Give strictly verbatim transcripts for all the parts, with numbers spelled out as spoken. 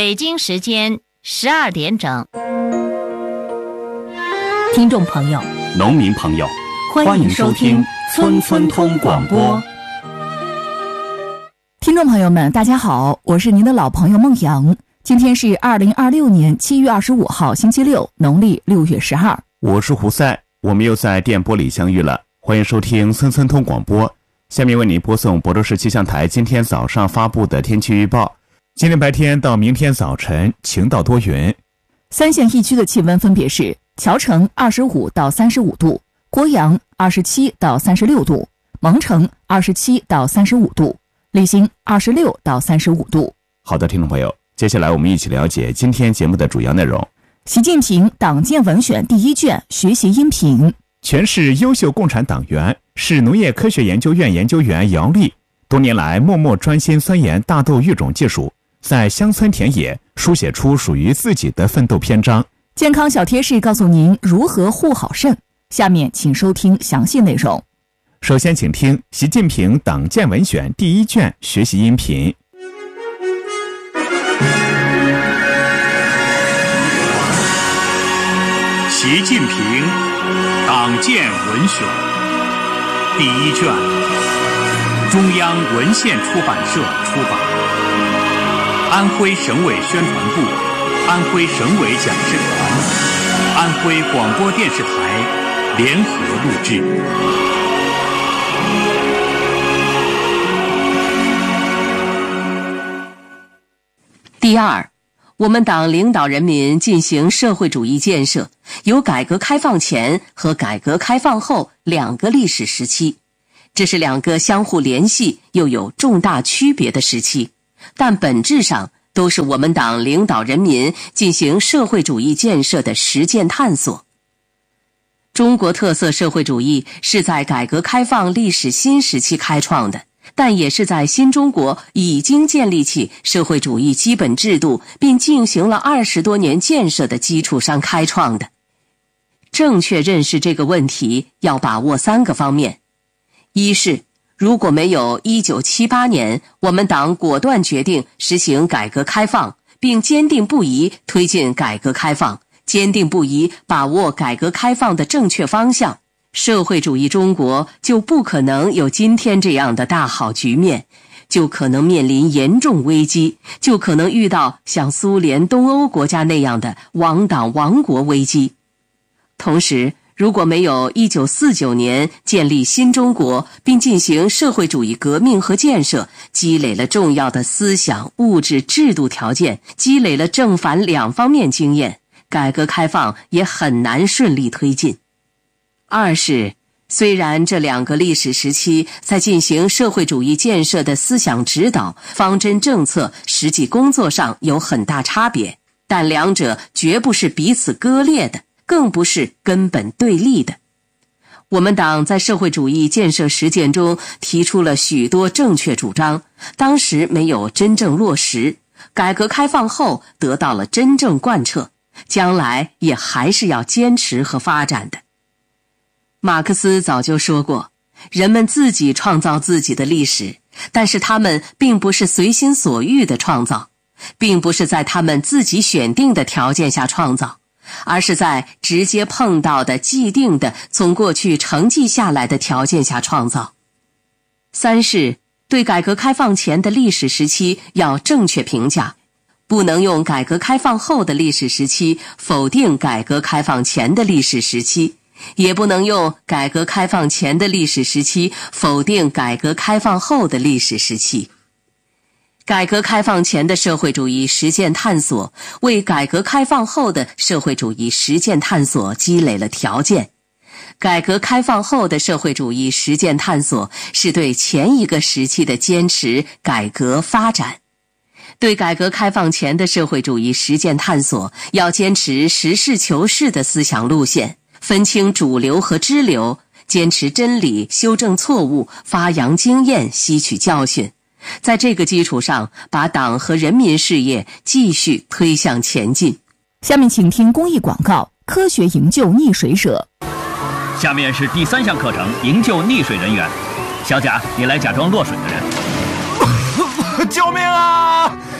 北京时间十二点整。 听众朋友， 农民朋友， 欢迎收听村村通广播。听众朋友们，大家好，我是您的老朋友孟阳。今天是二零二六年七月二十五号，星期六，农历六月十二。 我是胡塞，我们又在电波里相遇了。欢迎收听村村通广播。下面为您播送亳州市气象台今天早上发布的天气预报。今天白天到明天早晨晴到多云。 三县一区的气温分别是：谯城二十五到三十五度，郭阳二十七到三十六度，蒙城二十七到三十五度，利兴二十六到三十五度。 好的，听众朋友，接下来我们一起了解今天节目的主要内容。 习近平党建文选第一卷学习音频。 全市优秀共产党员，市农业科学研究院研究员姚丽多年来默默专心钻研大豆育种技术，在乡村田野书写出属于自己的奋斗篇章。 健康小贴士告诉您如何护好肾，下面请收听详细内容。 首先请听习近平党建文选第一卷学习音频。 习近平党建文选第一卷，中央文献出版社出版，安徽省委宣传部、安徽省委讲师团、安徽广播电视台联合录制。 第二，我们党领导人民进行社会主义建设，有改革开放前和改革开放后两个历史时期，这是两个相互联系又有重大区别的时期，但本质上都是我们党领导人民进行社会主义建设的实践探索。中国特色社会主义是在改革开放历史新时期开创的，但也是在新中国已经建立起社会主义基本制度并进行了二十多年建设的基础上开创的。正确认识这个问题，要把握三个方面。一是，如果没有一九七八年我们党果断决定实行改革开放，并坚定不移推进改革开放，坚定不移把握改革开放的正确方向，社会主义中国就不可能有今天这样的大好局面，就可能面临严重危机，就可能遇到像苏联东欧国家那样的亡党亡国危机。同时，如果没有一九四九年建立新中国并进行社会主义革命和建设，积累了重要的思想、物质、制度条件，积累了正反两方面经验，改革开放也很难顺利推进。二是，虽然这两个历史时期在进行社会主义建设的思想指导、方针政策、实际工作上有很大差别，但两者绝不是彼此割裂的，更不是根本对立的。我们党在社会主义建设实践中提出了许多正确主张，当时没有真正落实，改革开放后得到了真正贯彻，将来也还是要坚持和发展的。马克思早就说过，人们自己创造自己的历史，但是他们并不是随心所欲的创造，并不是在他们自己选定的条件下创造，而是在直接碰到的既定的从过去承继下来的条件下创造。三是，对改革开放前的历史时期要正确评价，不能用改革开放后的历史时期否定改革开放前的历史时期，也不能用改革开放前的历史时期否定改革开放后的历史时期。改革开放前的社会主义实践探索，为改革开放后的社会主义实践探索积累了条件。改革开放后的社会主义实践探索，是对前一个时期的坚持、改革、发展。对改革开放前的社会主义实践探索，要坚持实事求是的思想路线，分清主流和支流，坚持真理，修正错误，发扬经验，吸取教训。在这个基础上，把党和人民事业继续推向前进。 下面请听公益广告：科学营救溺水者。 下面是第三项课程，营救溺水人员。小贾，你来假装落水的人。 救命啊！来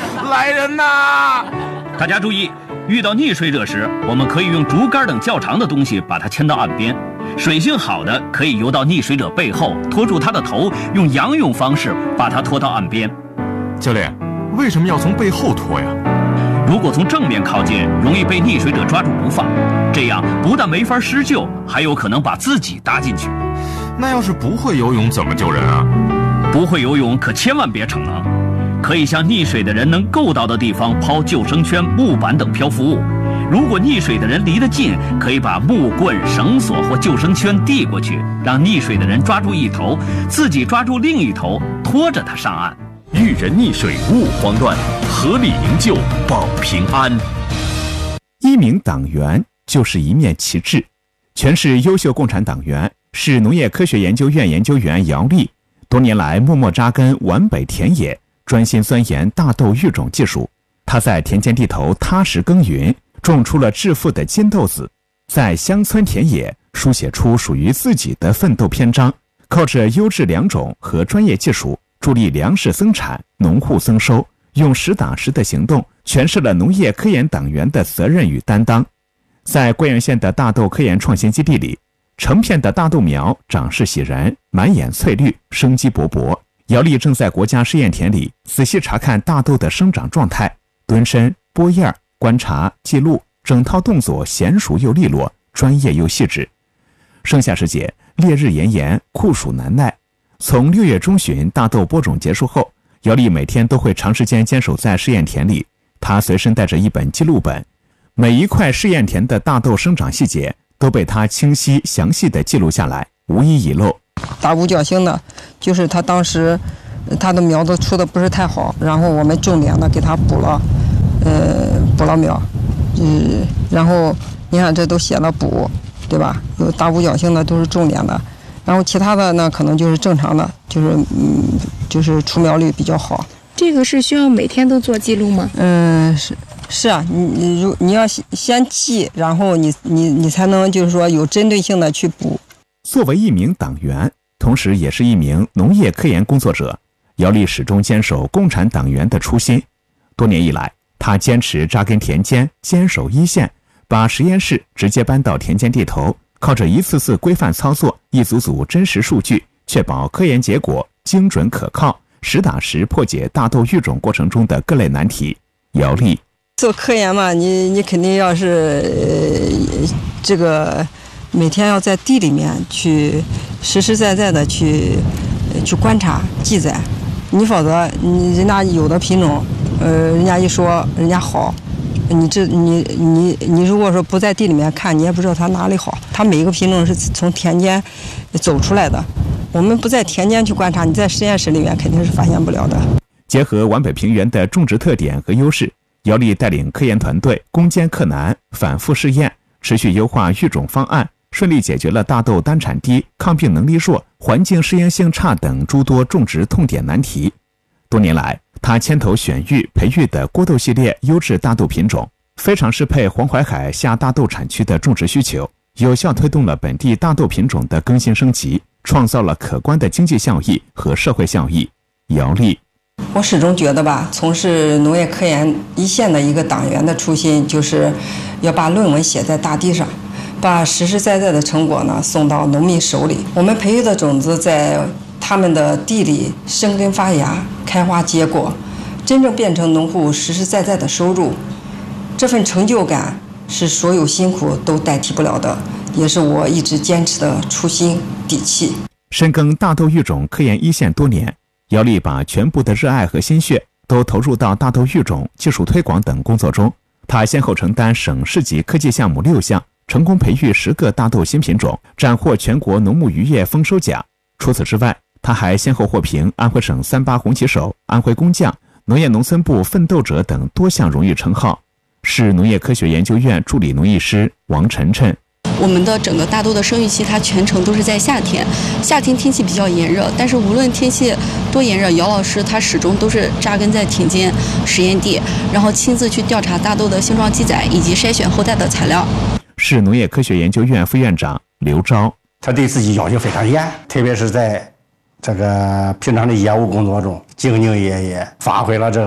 害人呐！ 大家注意，遇到溺水者时，我们可以用竹竿等较长的东西把它牵到岸边。水性好的可以游到溺水者背后，拖住他的头，用仰泳方式把他拖到岸边。 教练，为什么要从背后拖呀？ 如果从正面靠近，容易被溺水者抓住不放，这样不但没法施救，还有可能把自己搭进去。 那要是不会游泳怎么救人啊？ 不会游泳可千万别逞能，可以向溺水的人能够到的地方抛救生圈、木板等漂浮物。如果溺水的人离得近，可以把木棍、绳索或救生圈递过去，让溺水的人抓住一头，自己抓住另一头，拖着他上岸。 遇人溺水勿慌乱，合力营救保平安。 一名党员就是一面旗帜。全市优秀共产党员是农业科学研究院研究员姚丽，多年来默默扎根皖北田野，专心钻研大豆育种技术。他在田间地头踏实耕耘，种出了致富的金豆子，在乡村田野书写出属于自己的奋斗篇章，靠着优质良种和专业技术，助力粮食增产、农户增收，用实打实的行动诠释了农业科研党员的责任与担当。在贵阳县的大豆科研创新基地里，成片的大豆苗长势喜人，满眼翠绿，生机勃勃。姚丽正在国家试验田里仔细查看大豆的生长状态，蹲身、拨叶、观察、记录，整套动作娴熟又利落，专业又细致。盛夏时节，烈日炎炎，酷暑难耐。从六月中旬大豆播种结束后，姚丽每天都会长时间坚守在试验田里。她随身带着一本记录本，每一块试验田的大豆生长细节都被她清晰详细地记录下来，无一遗漏。 大五角星的，就是他当时他的苗子出的不是太好，然后我们重点的给他补了，呃，补了苗，嗯，然后你看这都写了补，对吧？有大五角星的都是重点的，然后其他的呢可能就是正常的，就是嗯，就是出苗率比较好。 这个是需要每天都做记录吗？ 嗯，是是啊，你你如你要先记，然后你你你才能就是说有针对性的去补。 作为一名党员，同时也是一名农业科研工作者，姚丽始终坚守共产党员的初心。多年以来，他坚持扎根田间，坚守一线，把实验室直接搬到田间地头，靠着一次次规范操作、一组组真实数据，确保科研结果精准可靠，实打实破解大豆育种过程中的各类难题。姚丽做科研嘛，你你肯定要是、呃、这个每天要在地里面去实实在在的去去观察记载，你否则你人家有的品种，呃，人家一说人家好，你这你你你如果说不在地里面看，你也不知道它哪里好。它每一个品种是从田间走出来的，我们不在田间去观察，你在实验室里面肯定是发现不了的。 结合皖北平原的种植特点和优势，姚丽带领科研团队攻坚克难，反复试验，持续优化育种方案，顺利解决了大豆单产低、抗病能力弱、环境适应性差等诸多种植痛点难题。多年来，他牵头选育培育的郭豆系列优质大豆品种，非常适配黄淮海下大豆产区的种植需求，有效推动了本地大豆品种的更新升级，创造了可观的经济效益和社会效益。姚丽， 我始终觉得吧，从事农业科研一线的一个党员的初心，就是要把论文写在大地上，把实实在在的成果呢送到农民手里。我们培育的种子在他们的地里生根发芽、开花结果，真正变成农户实实在在的收入。这份成就感是所有辛苦都代替不了的，也是我一直坚持的初心底气。 深耕大豆育种科研一线多年，姚丽把全部的热爱和心血都投入到大豆育种、技术推广等工作中。他先后承担省市级科技项目六项，成功培育十个大豆新品种，斩获全国农牧渔业丰收奖。除此之外，他还先后获评安徽省三八红旗手、安徽工匠、农业农村部奋斗者等多项荣誉称号。市农业科学研究院助理农艺师王晨晨， 我们的整个大豆的生育期，它全程都是在夏天。夏天天气比较炎热，但是无论天气多炎热，姚老师他始终都是扎根在田间实验地，然后亲自去调查大豆的性状记载以及筛选后代的材料。 市农业科学研究院副院长刘钊， 他对自己要求非常严，特别是在这个平常的业务工作中，兢兢业业，发挥了这个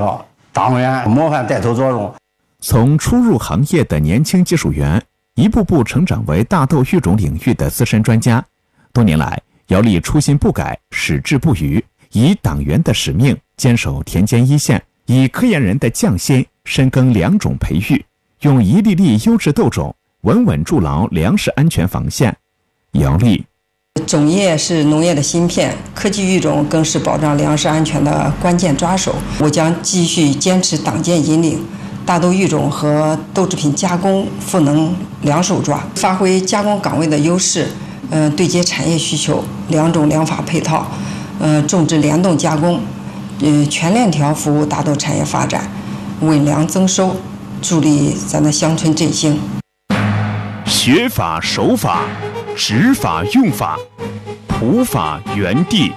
党员模范带头作用。 从初入行业的年轻技术员，一步步成长为大豆育种领域的资深专家。多年来，姚丽初心不改，矢志不渝，以党员的使命坚守田间一线，以科研人的匠心深耕良种培育，用一粒粒优质豆种稳稳筑牢粮食安全防线。姚丽， 种业是农业的芯片，科技育种更是保障粮食安全的关键抓手。我将继续坚持党建引领，大豆育种和豆制品加工赋能两手抓，发挥加工岗位的优势，嗯、呃，对接产业需求，两种两法配套，呃，种植联动加工，呃，全链条服务大豆产业发展，稳粮增收，助力咱的乡村振兴。 学法守法，执法用法，普法原地。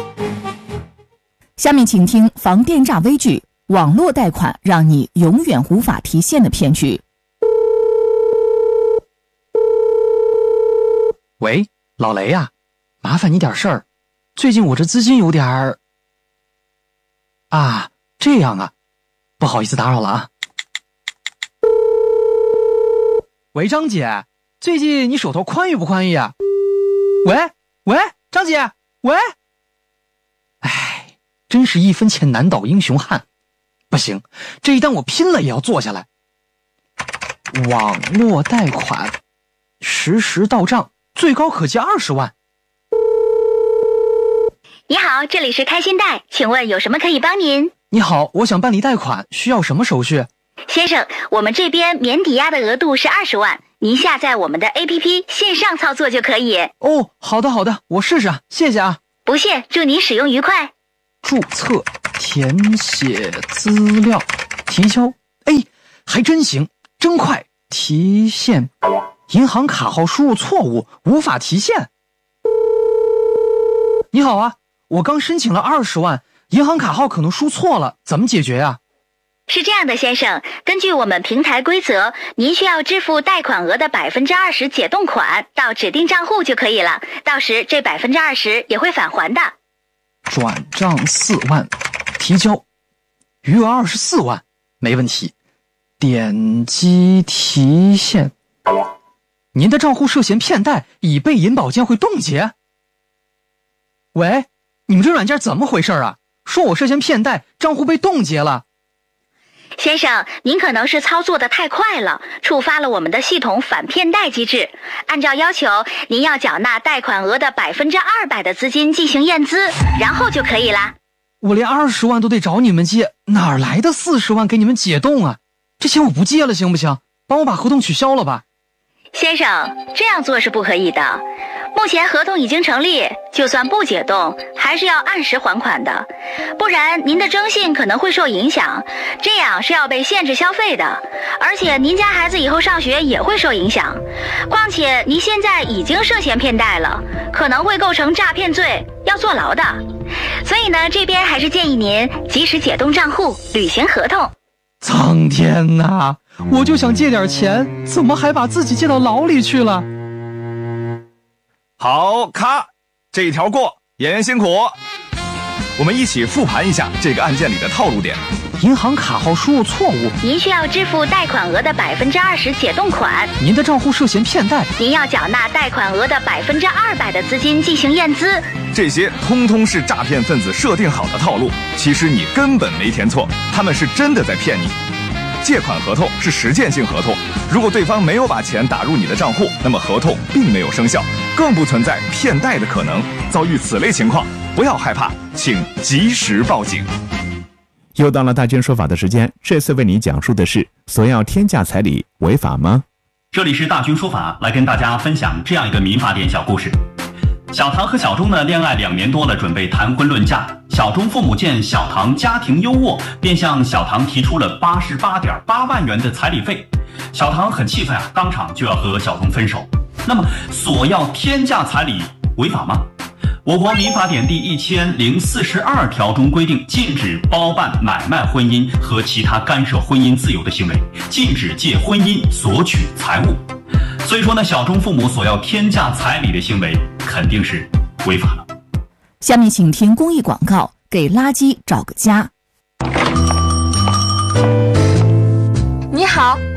下面请听防电诈危剧，网络贷款让你永远无法提现的骗局。 喂，老雷呀、啊，麻烦你点事儿，最近我这资金有点儿……啊，这样啊，不好意思打扰了啊。喂，张姐，最近你手头宽裕不宽裕啊？喂喂，张姐，喂。哎，真是一分钱难倒英雄汉，不行，这一单我拼了也要做下来。网络贷款，实时到账，最高可借二十万。 你好，这里是开心贷，请问有什么可以帮您？ 你好，我想办理贷款，需要什么手续？ 先生，我们这边免抵押的额度是二十万，您下载我们的 A P P 线上操作就可以。 哦，好的好的，我试试啊，谢谢啊。 不谢，祝您使用愉快。 注册、填写资料、提交，哎，还真行，真快。提现，银行卡号输入错误，无法提现。你好啊，我刚申请了二十万，银行卡号可能输错了，怎么解决呀、啊？ 是这样的，先生，根据我们平台规则，您需要支付贷款额的百分之二十解冻款到指定账户就可以了，到时这百分之二十也会返还的。 转账四万，提交，余额二十四万，没问题。点击提现。您的账户涉嫌骗贷，已被银保监会冻结。喂，你们这软件怎么回事啊？说我涉嫌骗贷，账户被冻结了。 先生，您可能是操作的太快了，触发了我们的系统反骗贷机制。按照要求，您要缴纳贷款额的百分之二百的资金进行验资，然后就可以啦。 我连二十万都得找你们借，哪来的四十万给你们解冻啊？这钱我不借了，行不行？帮我把合同取消了吧。 先生，这样做是不可以的。目前合同已经成立，就算不解冻，还是要按时还款的，不然您的征信可能会受影响，这样是要被限制消费的。而且您家孩子以后上学也会受影响。况且您现在已经涉嫌骗贷了，可能会构成诈骗罪，要坐牢的。所以呢，这边还是建议您及时解冻账户，履行合同。 苍天哪，我就想借点钱，怎么还把自己借到牢里去了？ 好，咔，这一条过，演员辛苦。我们一起复盘一下这个案件里的套路点。 银行卡号输入错误， 您需要支付贷款额的百分之二十解冻款。 您的账户涉嫌骗贷， 您要缴纳贷款额的百分之二百的资金进行验资。 这些通通是诈骗分子设定好的套路，其实你根本没填错，他们是真的在骗你。借款合同是实践性合同，如果对方没有把钱打入你的账户，那么合同并没有生效，更不存在骗贷的可能。遭遇此类情况，不要害怕，请及时报警。 又到了大军说法的时间，这次为你讲述的是索要天价彩礼违法吗？ 这里是大军说法，来跟大家分享这样一个民法典小故事。小唐和小钟呢恋爱两年多了，准备谈婚论嫁。小钟父母见小唐家庭优渥，便向小唐提出了八十八点八万元的彩礼费。小唐很气愤啊，当场就要和小钟分手。那么索要天价彩礼违法吗？我国民法典第一千零四十二条中规定，禁止包办买卖婚姻和其他干涉婚姻自由的行为，禁止借婚姻索取财物。所以说呢，小钟父母索要天价彩礼的行为肯定是违法了。 下面请听公益广告，给垃圾找个家。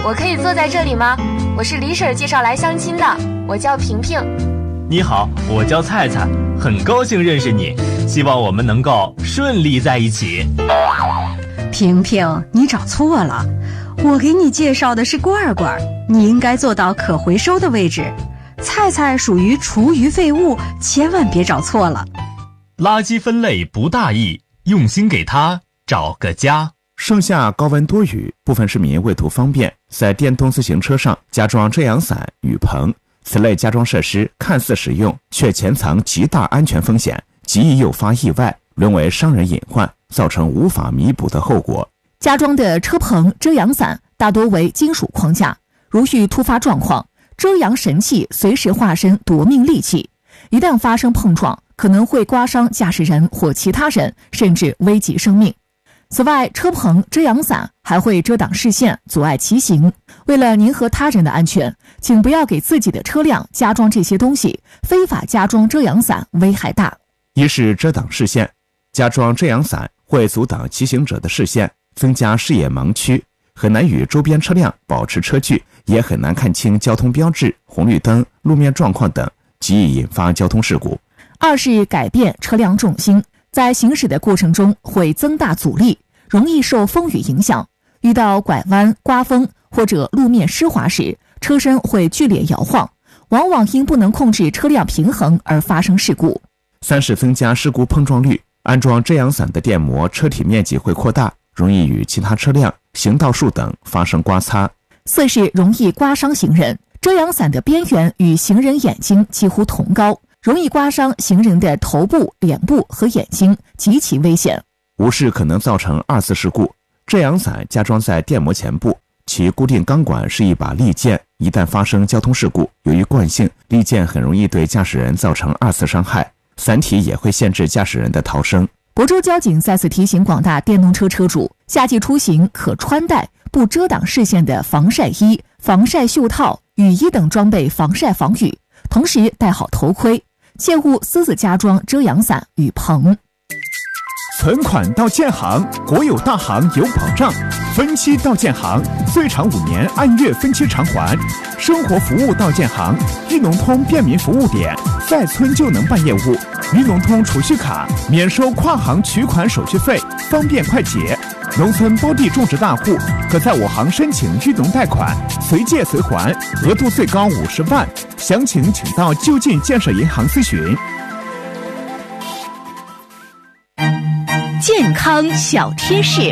我可以坐在这里吗？我是李婶介绍来相亲的，我叫萍萍。 你好，我叫菜菜，很高兴认识你，希望我们能够顺利在一起。 萍萍，你找错了，我给你介绍的是罐罐，你应该坐到可回收的位置。菜菜属于厨余废物，千万别找错了。 垃圾分类不大意，用心给它找个家。 盛夏高温多雨，部分市民为图方便，在电动自行车上加装遮阳伞、雨棚。此类加装设施看似实用，却潜藏极大安全风险，极易诱发意外，沦为伤人隐患，造成无法弥补的后果。 加装的车棚、遮阳伞大多为金属框架，如遇突发状况，遮阳神器随时化身夺命利器，一旦发生碰撞，可能会刮伤驾驶人或其他人，甚至危及生命。此外，车棚、遮阳伞还会遮挡视线，阻碍骑行。为了您和他人的安全，请不要给自己的车辆加装这些东西，非法加装遮阳伞危害大。 一是遮挡视线，加装遮阳伞会阻挡骑行者的视线，增加视野盲区，很难与周边车辆保持车距，也很难看清交通标志、红绿灯、路面状况等，极易引发交通事故。 二是改变车辆重心，在行驶的过程中会增大阻力，容易受风雨影响，遇到拐弯、刮风或者路面湿滑时，车身会剧烈摇晃，往往因不能控制车辆平衡而发生事故。 三是增加事故碰撞率，安装遮阳伞的电膜车体面积会扩大，容易与其他车辆、行道树等发生刮擦。 四是容易刮伤行人，遮阳伞的边缘与行人眼睛几乎同高，容易刮伤行人的头部、脸部和眼睛，极其危险。 无视可能造成二次事故。遮阳伞加装在电膜前部，其固定钢管是一把利剑，一旦发生交通事故，由于惯性，利剑很容易对驾驶人造成二次伤害，伞体也会限制驾驶人的逃生。 亳州交警再次提醒广大电动车车主，夏季出行可穿戴不遮挡视线的防晒衣、防晒袖套、雨衣等装备防晒防雨，同时戴好头盔，切勿私自加装遮阳伞、雨棚。 存款到建行，国有大行有保障；分期到建行，最长五年按月分期偿还；生活服务到建行，裕农通便民服务点，在村就能办业务；裕农通储蓄卡免收跨行取款手续费，方便快捷。农村包地种植大户可在我行申请裕农贷款，随借随还，额度最高五十万。详情请到就近建设银行咨询。 健康小贴士：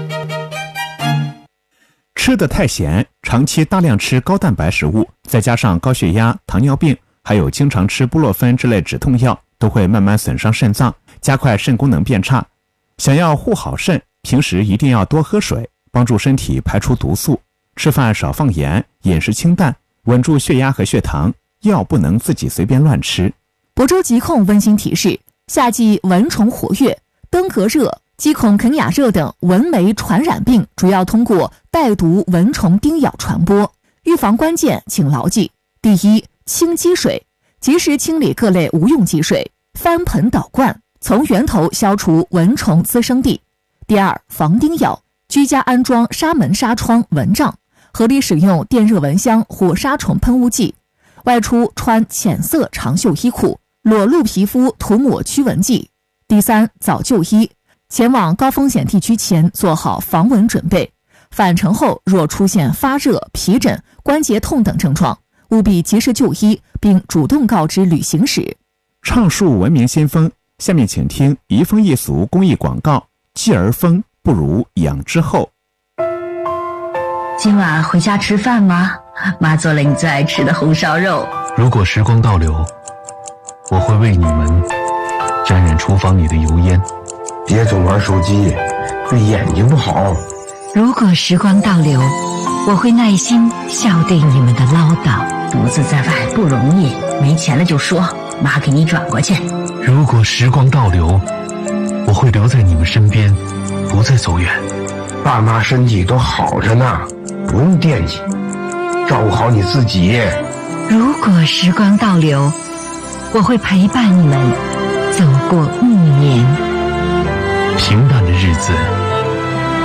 吃得太咸，长期大量吃高蛋白食物，再加上高血压、糖尿病，还有经常吃布洛芬之类止痛药，都会慢慢损伤肾脏，加快肾功能变差。想要护好肾，平时一定要多喝水，帮助身体排出毒素，吃饭少放盐，饮食清淡，稳住血压和血糖，药不能自己随便乱吃。 亳州疾控温馨提示：夏季蚊虫活跃，登革热、鸡孔肯雅热等蚊媒传染病主要通过带毒蚊虫叮咬传播。预防关键请牢记：第一，清积水，及时清理各类无用积水，翻盆倒罐，从源头消除蚊虫滋生地。第二，防叮咬，居家安装纱门纱窗蚊帐，合理使用电热蚊香或杀虫喷雾剂。外出穿浅色长袖衣裤，裸露皮肤涂抹驱蚊剂。第三，早就医，前往高风险地区前做好防蚊准备。返程后若出现发热、皮疹、关节痛等症状，务必及时就医，并主动告知旅行史。 畅述文明先锋，下面请听移风易俗公益广告：继而风不如养之后。 今晚回家吃饭吗？妈做了你最爱吃的红烧肉。 如果时光倒流，我会为你们沾染厨房里的油烟。 别总玩手机，对眼睛不好。 如果时光倒流，我会耐心笑对你们的唠叨。独自在外不容易，没钱了就说，妈给你转过去。 如果时光倒流，我会留在你们身边，不再走远。 爸妈身体都好着呢，不用惦记，照顾好你自己。 如果时光倒流，我会陪伴你们走过暮年。 平淡的日子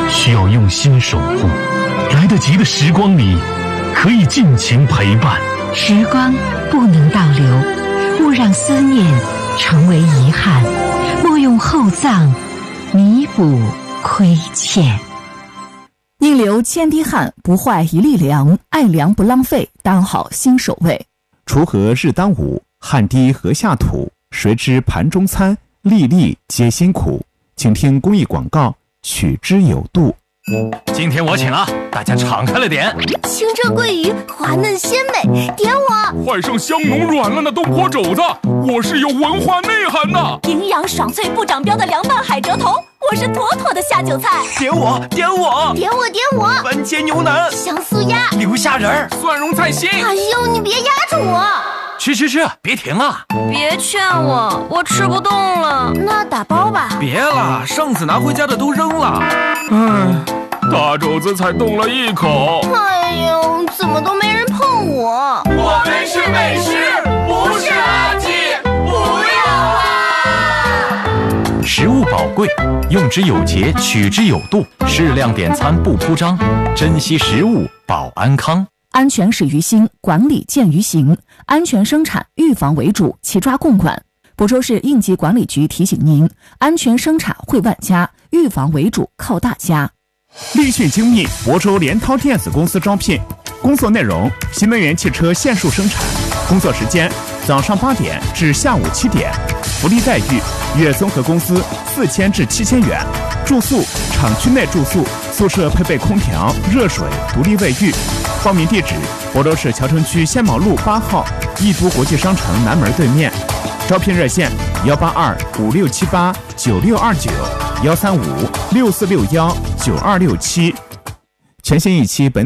需要用心守护。来得及的时光里，可以尽情陪伴。 时光不能倒流，勿让思念成为遗憾，莫用厚葬弥补亏欠。 宁流千滴汗，不坏一粒粮。爱粮不浪费，当好新手味。 锄禾日当午，汗滴禾下土。谁知盘中餐，粒粒皆辛苦。请听公益广告，取之有度。 今天我请啊，大家敞开了点。 清澈桂鱼，滑嫩鲜美，点我！ 换上香浓软烂的东坡肘子，我是有文化内涵的。 营养爽脆不长膘的凉拌海蜇头，我是妥妥的下酒菜。 点我，点我， 点我，点我！ 番茄牛腩， 香酥鸭， 流虾仁儿， 蒜蓉菜心。 哎呦，你别压着我！ 吃吃吃，别停啊！ 别劝我，我吃不动了。那打包吧。 别了，上次拿回家的都扔了。唉，大肘子才动了一口。 哎呦，怎么都没人碰我？ 我们是美食，不是垃圾，不要啊！ 食物宝贵，用之有节，取之有度，适量点餐不铺张，珍惜食物保安康。 安全始于心，管理见于行。安全生产，预防为主，齐抓共管。亳州市应急管理局提醒您：安全生产惠万家，预防为主靠大家。 立讯精密亳州联涛电子公司招聘，工作内容：新能源汽车线束生产，工作时间：早上八点至下午七点。福利待遇：月综合工资四千至七千元，住宿厂区内住宿，宿舍配备空调、热水、独立卫浴。报名地址：亳州市谯城区仙毛路八号易都国际商城南门对面。招聘热线：幺八二五六七八九六二九，幺三五六四六幺九二六七。全新一期本。